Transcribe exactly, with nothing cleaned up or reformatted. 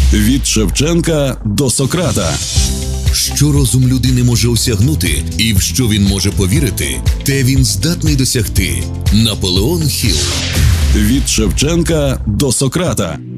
Від Шевченка до Сократа. Що розум людини може осягнути і в що він може повірити, те він здатний досягти. Наполеон Хілл. Від Шевченка до Сократа.